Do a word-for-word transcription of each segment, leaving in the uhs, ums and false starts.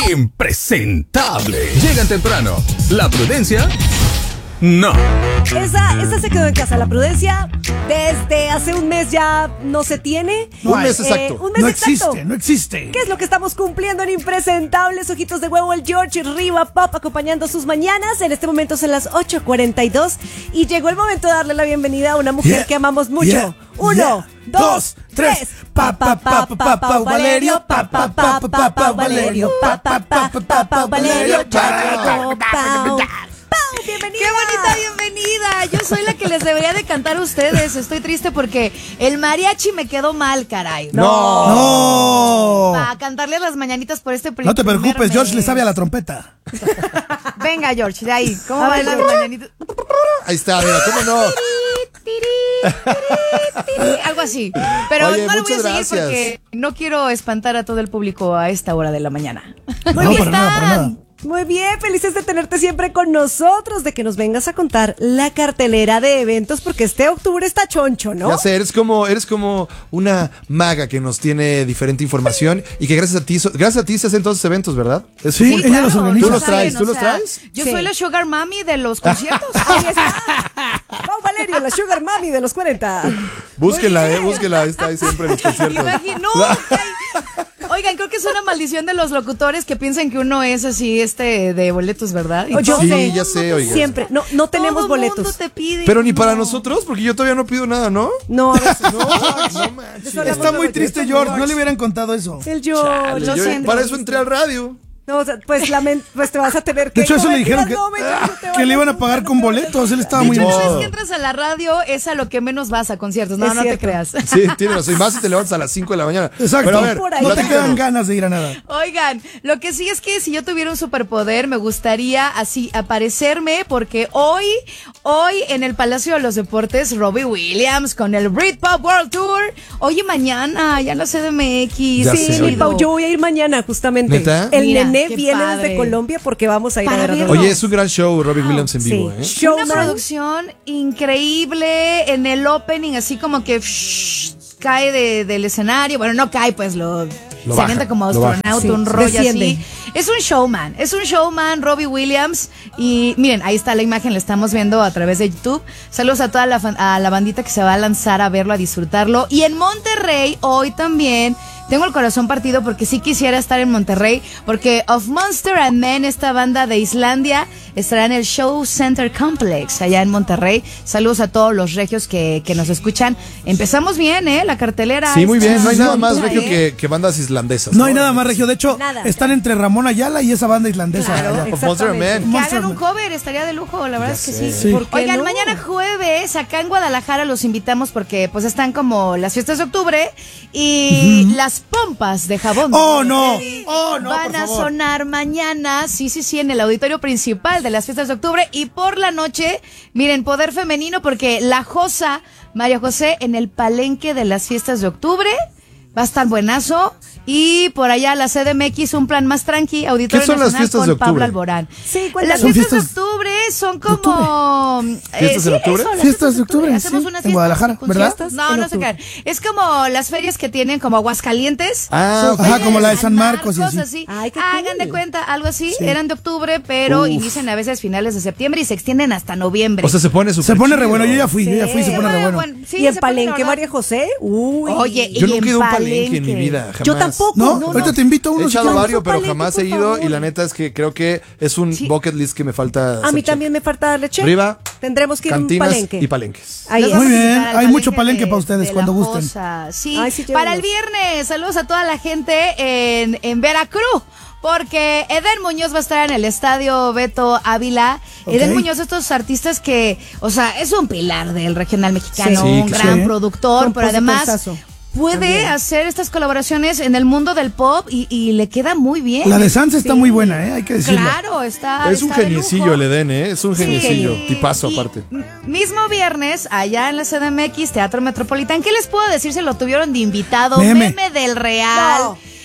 impresentable. Llegan temprano. La prudencia, no. Esa, esa se quedó en casa. La prudencia, desde hace un mes ya no se tiene. No un mes exacto. Eh, un mes no exacto. existe, no existe. ¿Qué es lo que estamos cumpliendo en Impresentables? Ojitos de huevo, el George Riva Pop acompañando sus mañanas. En este momento son las ocho cuarenta y dos y llegó el momento de darle la bienvenida a una mujer Yeah, que amamos mucho. yeah, Uno, yeah. dos, Dos, tres. tres. Pa, pa, pa, pa, pa, Valerio. Pa, pa, pa, pa, pa, Valerio. Pa, pa, pa, pa, pa, Valerio. Pau, Pau. Bienvenida. ¡Qué bonita bienvenida! Yo soy la que les debería de cantar a ustedes. Estoy triste porque el mariachi me quedó mal, caray. No. No. Para cantarle las mañanitas por este primer No te preocupes, mes. George le sabe a la trompeta. Venga, George, de ahí. ¿Cómo A van ver, las George. mañanitas? Ahí está, mira, ¿cómo no? Tiri, tiri, tiri, algo así. Pero Oye, no lo voy a muchas seguir gracias. porque no quiero espantar a todo el público a esta hora de la mañana. Muy No, bien, para nada, para nada. Muy bien, felices de tenerte siempre con nosotros, de que nos vengas a contar la cartelera de eventos, porque este octubre está choncho, ¿no? Ya sé, eres como, eres como una maga que nos tiene diferente información y que gracias a ti, so- gracias a ti se hacen todos esos eventos, ¿verdad? Es Sí, un- ella los organiza. ¿Tú los saben, traes? ¿Tú o los sea, traes? Yo Sí. soy la sugar mami de los conciertos. Ahí está. Pau Valerio, la Sugar Mami de los cuarenta. Búsquenla, eh, búsquenla, está ahí siempre en los conciertos. Imagino, no, ay. Oigan, creo que es una maldición de los locutores que piensan que uno es así, este, de boletos, ¿verdad? Y O yo todo Sí, sé, ya sé, oiga. siempre, no, no tenemos todo boletos. mundo te pide. Pero ni para No. nosotros, porque yo todavía no pido nada, ¿no? No, a veces no. Está muy triste, George. No le hubieran contado eso. El George. Lo Yo- siento. para eso entré al radio. No, o sea, pues, lament- pues te vas a tener que. De hecho, eso le dijeron que, No, me- no te que le iban a vayas. pagar con boletos. Él estaba De muy hecho, cada vez modo. que entras a la radio es a lo que menos vas a conciertos. No, Es no te cierto. creas. Sí, tienes razón. Y más si te levantas a las cinco de la mañana. Exacto. Pero a ver, Por ahí. No te platícanos. quedan ganas de ir a nada. Oigan, lo que sí es que si yo tuviera un superpoder, me gustaría así aparecerme porque hoy, hoy en el Palacio de los Deportes, Robbie Williams con el Britpop World Tour. Hoy y mañana, ya en la C D M X. Ya Sí, sé, mi oye. Pau, yo voy a ir mañana justamente. ¿Neta? El Mira, nené qué viene padre. desde Colombia porque vamos a ir Para a ver a verlo. Robbie. Oye, es un gran show, Robbie Williams en vivo, Sí. ¿eh? Showman. Una producción increíble en el opening, así como que shh, cae de- del escenario. Bueno, no cae, pues lo, Lo se baja, avienta como lo baja. astronauta, Sí, un rollo desciende. así. Es un showman, es un showman, Robbie Williams. Y miren, ahí está la imagen, la estamos viendo a través de YouTube. Saludos a toda la, fan- a la bandita que se va a lanzar a verlo, a disfrutarlo. Y en Monterrey, hoy también. Tengo el corazón partido porque sí quisiera estar en Monterrey, porque Of Monster and Men, esta banda de Islandia, estará en el Show Center Complex allá en Monterrey. Saludos a todos los regios que, que nos escuchan. Empezamos bien, ¿eh? La cartelera. Sí, muy está bien. No hay nada más monta, regio ¿eh? que, que bandas islandesas. No hay nada más regio. De hecho, Nada. están entre Ramón Ayala y esa banda islandesa. Claro, allá. Of Monster and Men. Que Monster hagan un Man. cover, estaría de lujo, la verdad es que sé. sí. Sí. ¿Por qué Oigan, no? mañana jueves, acá en Guadalajara los invitamos porque pues están como las fiestas de octubre y las pompas de jabón. Oh, no. Baby Oh, no, van por a favor. sonar mañana, sí, sí, sí, en el auditorio principal de las fiestas de octubre y por la noche, miren, poder femenino porque la Josa, María José, en el palenque de las fiestas de octubre. Va a estar buenazo. Y por allá la C D M X, un plan más tranqui, Auditorio ¿Qué son las Nacional fiestas con de octubre? Pablo Alborán. Sí, Las cuéntanos. Son fiestas de fiestas octubre son de como... ¿Fiestas en octubre? eso, las Fiestas de octubre, Hacemos sí, unas en fiestas Guadalajara, con ¿verdad? fiestas. No, En no se octubre. crean. Es como las ferias que tienen como Aguascalientes. Ah, ok. Ajá, como la de San Marcos y así. Ay, qué Hagan cool. de cuenta, algo así. Eran de octubre, pero Uf. inician a veces finales de septiembre y se extienden hasta noviembre. O sea, se pone súper Se pone re chido. bueno. Yo ya fui, yo ya fui. Se Sí. pone re bueno. sí, y en se pone, Palenque, la verdad. María José. Uy. Oye, Yo y nunca he en ido a un palenque en mi Palenque. vida, jamás. Yo tampoco. No, no, no. ahorita te invito a He unos. echado Yo no varios, soy pero palenque, jamás por he ido favor. y la neta es que creo que es un Sí. bucket list que me falta. A mí hacer también me falta darle check. Arriba, Tendremos que ir a un cantinas palenque. y palenques. Ahí Los es. vamos Muy a bien, invitar al hay mucho palenque de- para ustedes de cuando La gusten. Josa. Sí, Ay, sí, para el llévenos. viernes, saludos a toda la gente en, en Veracruz. Porque Eden Muñoz va a estar en el estadio Beto Ávila. Ok. Eden Muñoz, estos artistas que, o sea, es un pilar del regional mexicano, Sí, un claro. gran Sí. productor, pero además Compositorzazo. puede También. hacer estas colaboraciones en el mundo del pop y, y le queda muy bien. La de Sansa está Sí. muy buena, ¿eh? Hay que decirlo. Claro, está. Es un está de geniecillo lujo. el Eden, ¿eh? Es un Sí. geniecillo. Tipazo, Y aparte. m- Mismo viernes, allá en la C D M X, Teatro Metropolitán. ¿Qué les puedo decir? Se lo tuvieron de invitado. Meme. Meme del Real. No.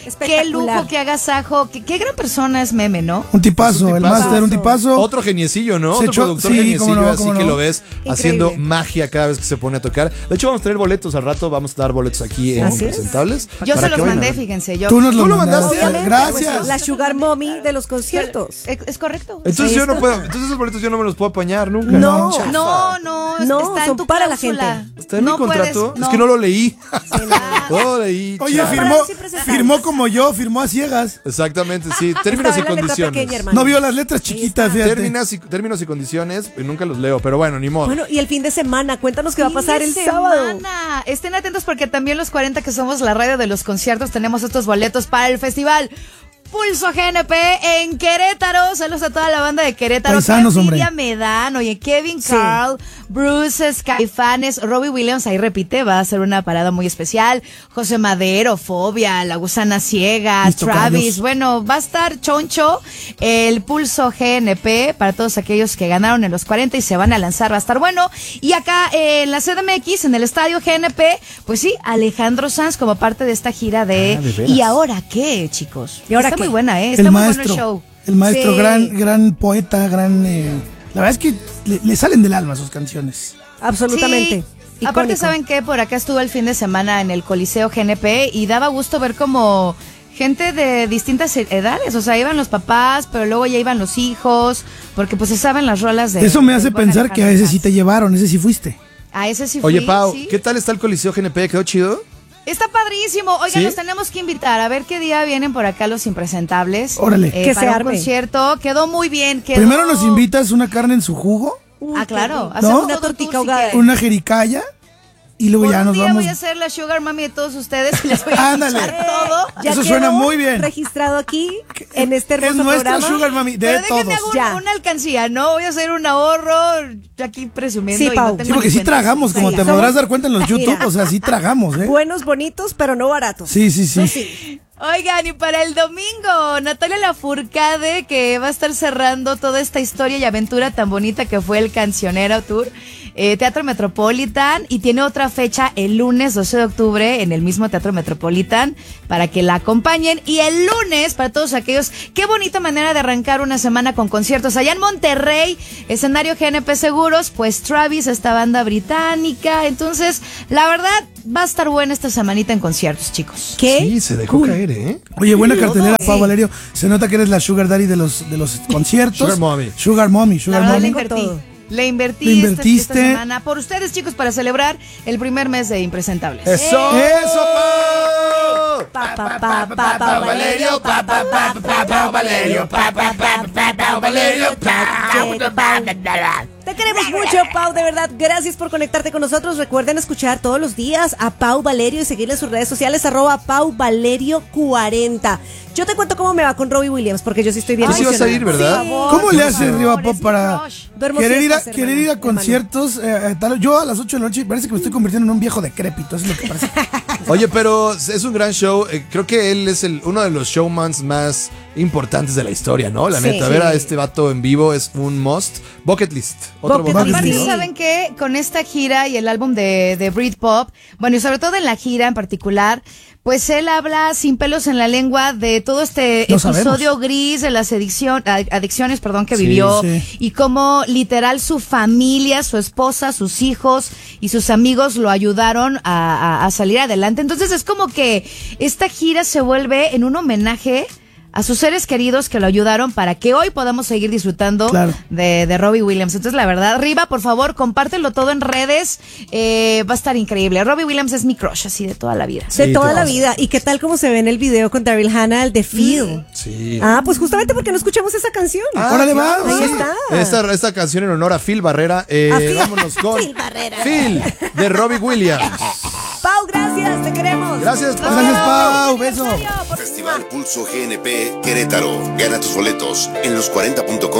Qué lujo, qué agasajo, qué, qué gran persona es Meme, ¿no? Un tipazo, un el tipazo. máster, un tipazo. Otro geniecillo, ¿no? Se Otro echó- productor sí, geniecillo, cómo no, así cómo que no. lo ves Increíble. haciendo magia cada vez que se pone a tocar. De hecho, vamos a tener boletos al rato, vamos a dar boletos aquí en Así es. Impresentables. Yo para se los que vayan a mandé, ver. fíjense. Yo, Tú nos lo ¿Tú lo mandaste. mandaste? Gracias. Pues, la sugar mommy de los conciertos. ¿Es, es correcto? Entonces Ahí yo no está. puedo, entonces esos boletos yo no me los puedo apañar nunca. No. Chafa. No, no, es- No, está en son tu para la cláusula. gente. ¿Está en No mi contrato? puedes, Es que no lo leí. nada. No lo leí. Oye, chafa. firmó, Para siempre se sabe. firmó como yo, firmó a ciegas. Exactamente, sí. Términos y Estaba en la letra condiciones. pequeña, hermano. No vio las letras chiquitas, fíjate. Términos y, términos y condiciones, y nunca los leo, pero bueno, ni modo. Bueno, y el fin de semana, cuéntanos qué va a Fin pasar de el semana. sábado. Estén atentos porque también los cuarenta que somos la radio de los conciertos tenemos estos boletos para el festival Pulso G N P en Querétaro. Saludos a toda la banda de Querétaro. Paisanos, Qué envidia hombre. me dan. Oye, Kevin Sí. Carl, Bruce, Skyfanes, Robbie Williams, ahí repite, va a ser una parada muy especial. José Madero, Fobia, La Gusana Ciega, Listo, Travis. Carlos. Bueno, va a estar choncho el Pulso G N P para todos aquellos que ganaron en los cuarenta y se van a lanzar. Va a estar bueno. Y acá eh, en la C D M X, en el estadio G N P, pues sí, Alejandro Sanz como parte de esta gira de. Ah, ¿de veras? ¿Y ahora qué, chicos? ¿Y ahora Está qué? muy buena, ¿eh? Está El muy maestro, bueno el show. el maestro, Sí. gran, gran poeta, gran. eh, la verdad es que le, le salen del alma sus canciones. Absolutamente. Sí. Aparte, Icónico. ¿saben qué? Por acá estuve el fin de semana en el Coliseo G N P y daba gusto ver como gente de distintas edades. O sea, iban los papás, pero luego ya iban los hijos, porque pues se saben las rolas de. Eso me del hace buen pensar que a Alejandro ese sí Sanz. te llevaron, ese sí fuiste. A ese sí fui, Oye, Pau, sí. ¿qué tal está el Coliseo G N P? ¿Quedó chido? Está padrísimo. Oigan, ¿Sí? los tenemos que invitar. A ver qué día vienen por acá los impresentables. Órale. Eh, Que para se un arme. concierto. Quedó muy bien. Quedó... Primero nos invitas una carne en su jugo, Uy, Ah, qué claro. rico. Hacemos Una todo un tortica tour si ahogada. quieren. una jericaya y luego Por ya un nos día vamos. voy a ser la sugar mami de todos ustedes y les voy a Ándale. escuchar todo. Ya Eso suena quedó muy bien. registrado aquí en este Es hermoso nuestra programa. sugar mami de Pero déjenme todos. hago un- Ya. una alcancía, ¿no? Voy a hacer un ahorro aquí presumiendo. Sí, y Pau. no tengo Sí, porque ni sí cuenta. tragamos, como Sí, te somos- podrás dar cuenta en los YouTube, Mira. o sea, sí tragamos, ¿eh? Buenos, bonitos, pero no baratos. Sí, sí, sí. Eso sí. Oigan, y para el domingo, Natalia Lafourcade, que va a estar cerrando toda esta historia y aventura tan bonita que fue el Cancionero Tour, eh, Teatro Metropolitan, y tiene otra fecha el lunes doce de octubre en el mismo Teatro Metropolitan para que la acompañen. Y el lunes, para todos aquellos, qué bonita manera de arrancar una semana con conciertos. Allá en Monterrey, escenario G N P Seguros, pues Travis, esta banda británica. Entonces, la verdad, va a estar buena esta semanita en conciertos, chicos. ¿Qué? Sí, se dejó Cool. caer, ¿eh? Oye, buena cartelera, Sí. Pau Valerio. Se nota que eres la sugar daddy de los, de los conciertos. Sugar mommy. Sugar mommy, La sugar verdad, le mommy. Tengo invertí. todo. Le invertí Le esta- invertiste. Esta, semana por ustedes, chicos, para celebrar el primer mes de Impresentables. ¡Eso! ¡Eh! ¡Eso, Pau! Pa, pa, pa, pa, pa, Valerio, pa, pa, pa, pa, pa, Valerio, pa, pa, pa, pa, pa, Valerio, pa. Te queremos mucho, Pau, de verdad. Gracias por conectarte con nosotros. Recuerden escuchar todos los días a Pau Valerio y seguirle en sus redes sociales, arroba Pau Valerio cuarenta. Yo te cuento cómo me va con Robbie Williams, porque yo sí estoy bien Tú sí vas a emocionada. ir, ¿verdad? Sí. ¿Cómo Por le haces, favor, Riva es Pop, mi para crush. Duermo querer ir, a, siestas, querer ir a hermano. conciertos? eh, tal- yo a las ocho de la noche parece que me estoy convirtiendo en un viejo decrépito, eso es lo que parece. Oye, pero es un gran show. eh, Creo que él es el, uno de los showmans más importantes de la historia, ¿no? La Sí. neta, ver a este vato en vivo es un must. Bucket list. Otro Bucket bucket, Aparte, list. Sí. ¿saben qué? Con esta gira y el álbum de, de Britpop, bueno, y sobre todo en la gira en particular, pues él habla sin pelos en la lengua de todo este Lo episodio sabemos. gris de las adicción, ad- adicciones, perdón, que Sí, vivió, sí. y cómo literal su familia, su esposa, sus hijos y sus amigos lo ayudaron a, a- a salir adelante. Entonces es como que esta gira se vuelve en un homenaje a sus seres queridos que lo ayudaron para que hoy podamos seguir disfrutando Claro. de, de Robbie Williams. Entonces, la verdad, Riva, por favor, compártelo todo en redes. Eh, va a estar increíble. Robbie Williams es mi crush, así de toda la vida. De Sí, toda te la pasa. vida. ¿Y qué tal como se ve en el video con Daryl Hannah, el de Feel? Sí. Ah, pues justamente porque no escuchamos esa canción. Ah, Órale, va, claro, ahí sí. está. Esta, esta canción en honor a Phil Barrera. Eh, A Phil. vámonos con Phil Barrera. Phil de Robbie Williams. Pau, gracias, te queremos. Gracias, Pau. Gracias, Pau, beso. Festival Pulso G N P Querétaro. Gana tus boletos en los cuarenta punto com.